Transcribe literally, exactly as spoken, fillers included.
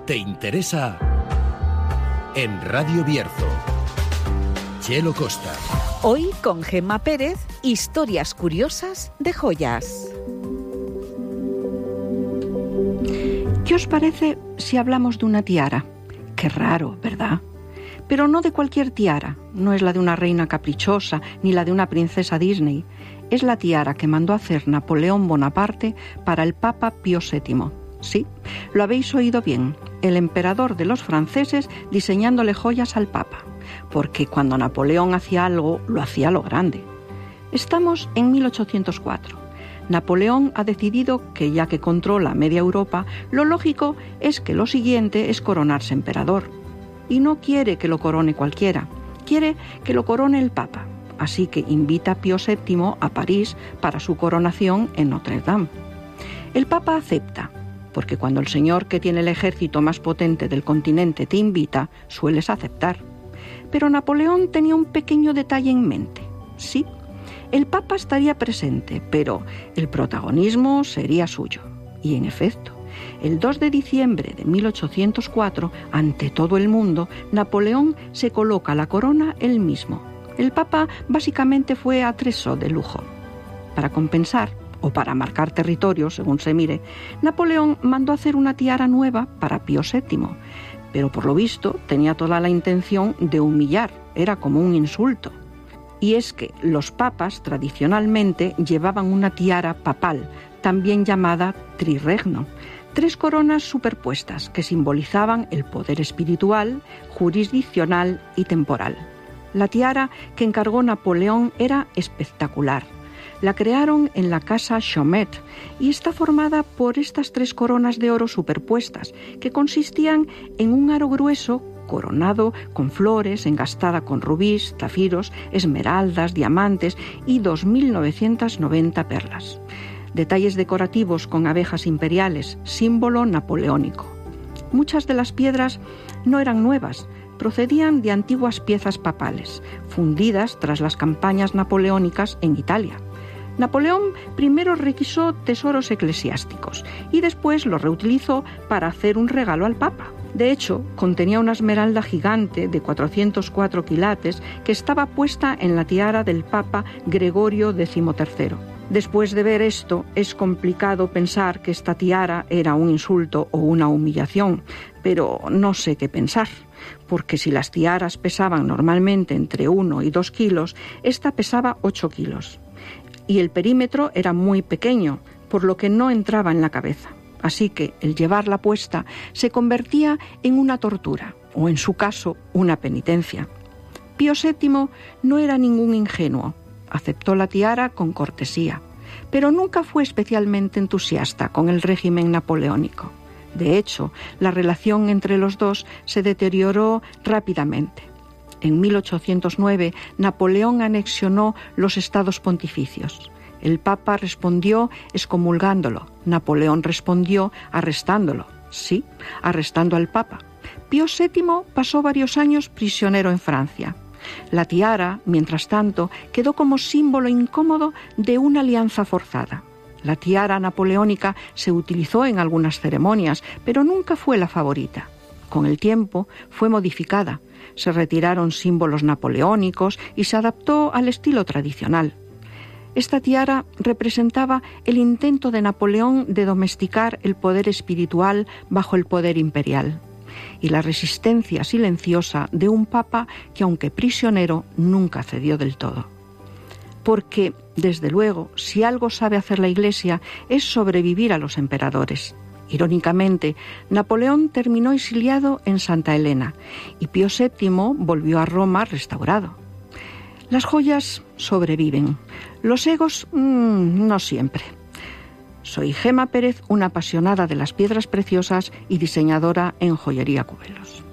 te interesa en Radio Bierzo. Chelo Costa. Hoy con Gemma Pérez, historias curiosas de joyas. ¿Qué os parece si hablamos de una tiara? Qué raro, ¿verdad? Pero no de cualquier tiara, no es la de una reina caprichosa ni la de una princesa Disney. Es la tiara que mandó hacer Napoleón Bonaparte para el Papa Pío séptimo. Sí, lo habéis oído bien, el emperador de los franceses diseñándole joyas al Papa, porque cuando Napoleón hacía algo, lo hacía a lo grande. Estamos en mil ochocientos cuatro. Napoleón ha decidido que, ya que controla media Europa, lo lógico es que lo siguiente es coronarse emperador. Y no quiere que lo corone cualquiera, quiere que lo corone el Papa. Así que invita a Pío séptimo a París para su coronación en Notre Dame. El Papa acepta, porque cuando el señor que tiene el ejército más potente del continente te invita, sueles aceptar. Pero Napoleón tenía un pequeño detalle en mente. Sí, el Papa estaría presente, pero el protagonismo sería suyo. Y en efecto, el dos de diciembre de mil ochocientos cuatro, ante todo el mundo, Napoleón se coloca la corona él mismo. El Papa básicamente fue atrezo de lujo. Para compensar, o para marcar territorio, según se mire, Napoleón mandó hacer una tiara nueva para Pío séptimo, pero por lo visto tenía toda la intención de humillar, era como un insulto. Y es que los papas tradicionalmente llevaban una tiara papal, también llamada trirregno, tres coronas superpuestas que simbolizaban el poder espiritual, jurisdiccional y temporal. La tiara que encargó Napoleón era espectacular. La crearon en la casa Chaumet y está formada por estas tres coronas de oro superpuestas que consistían en un aro grueso coronado con flores, engastada con rubíes, zafiros, esmeraldas, diamantes y dos mil novecientas noventa perlas. Detalles decorativos con abejas imperiales, símbolo napoleónico. Muchas de las piedras no eran nuevas, procedían de antiguas piezas papales, fundidas tras las campañas napoleónicas en Italia. Napoleón primero requisó tesoros eclesiásticos y después los reutilizó para hacer un regalo al Papa. De hecho, contenía una esmeralda gigante de cuatrocientos cuatro quilates que estaba puesta en la tiara del Papa Gregorio decimotercero. Después de ver esto, es complicado pensar que esta tiara era un insulto o una humillación, pero no sé qué pensar, porque si las tiaras pesaban normalmente entre uno y dos kilos, esta pesaba ocho kilos. Y el perímetro era muy pequeño, por lo que no entraba en la cabeza. Así que el llevarla puesta se convertía en una tortura, o en su caso, una penitencia. Pío séptimo no era ningún ingenuo. Aceptó la tiara con cortesía, pero nunca fue especialmente entusiasta con el régimen napoleónico. De hecho, la relación entre los dos se deterioró rápidamente. En mil ochocientos nueve, Napoleón anexionó los estados pontificios. El Papa respondió excomulgándolo. Napoleón respondió arrestándolo. Sí, arrestando al Papa. Pío séptimo pasó varios años prisionero en Francia. La tiara, mientras tanto, quedó como símbolo incómodo de una alianza forzada. La tiara napoleónica se utilizó en algunas ceremonias, pero nunca fue la favorita. Con el tiempo fue modificada. Se retiraron símbolos napoleónicos y se adaptó al estilo tradicional. Esta tiara representaba el intento de Napoleón de domesticar el poder espiritual bajo el poder imperial y la resistencia silenciosa de un papa que, aunque prisionero, nunca cedió del todo. Porque, desde luego, si algo sabe hacer la Iglesia es sobrevivir a los emperadores. Irónicamente, Napoleón terminó exiliado en Santa Elena y Pío séptimo volvió a Roma restaurado. Las joyas sobreviven, los egos mmm, no siempre. Soy Gemma Pérez, una apasionada de las piedras preciosas y diseñadora en Joyería Cubelos.